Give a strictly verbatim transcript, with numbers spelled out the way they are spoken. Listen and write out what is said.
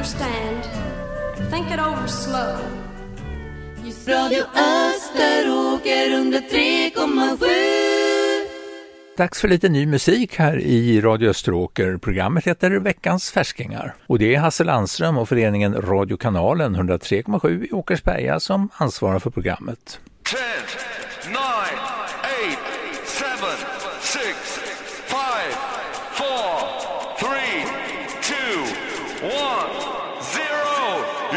understand. Think it over slow. Radio Österåker under tre komma sju. Dags för lite ny musik här i Radio Österåker. Programmet heter Veckans färskingar. Och det är Hasse Landström och föreningen Radiokanalen hundra tre komma sju i Åkersberga som ansvarar för programmet. ten, nine, eight, seven, six, five, four, three, two, one.